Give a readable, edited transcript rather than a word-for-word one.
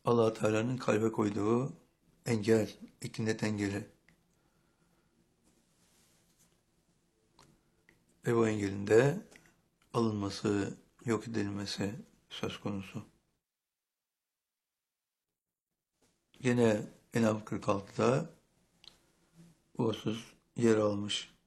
Allah Teala'nın kalbe koyduğu engel, ikinet engeli. Ve bu engelin de alınması, yok edilmesi söz konusu. Yine En'am 46'da bu husus yer almış.